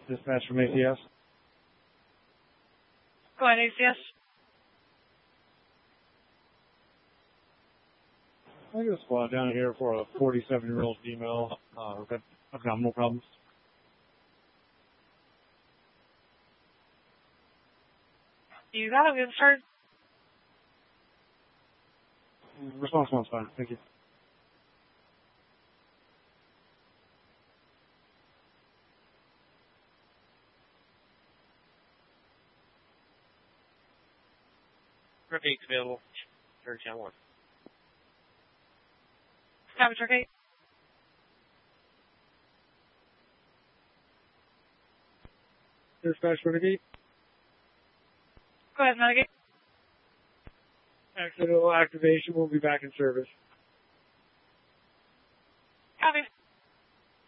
Dispatch from ACS. Go ahead, ACS. I got a squad down here for a 47-year-old female with abdominal problems. You got it. We have started. Response one's fine. Thank you. Truck 8's available. Third channel 1. Copy, Truck 8. Dispatch Renegade. Go ahead, Renegade. Accidental activation. We'll be back in service.